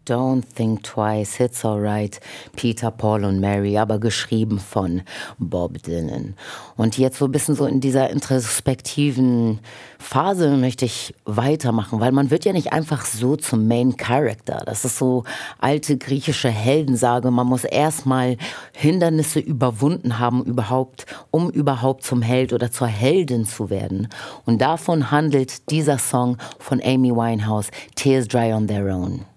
Don't Think Twice, It's Alright, Peter, Paul und Mary, aber geschrieben von Bob Dylan. Und jetzt so ein bisschen so in dieser introspektiven Phase möchte ich weitermachen, weil man wird ja nicht einfach so zum Main Character. Das ist so alte griechische Heldensage. Man muss erstmal Hindernisse überwunden haben, um überhaupt zum Held oder zur Heldin zu werden. Und davon handelt dieser Song von Amy Winehouse, Tears Dry on Their Own.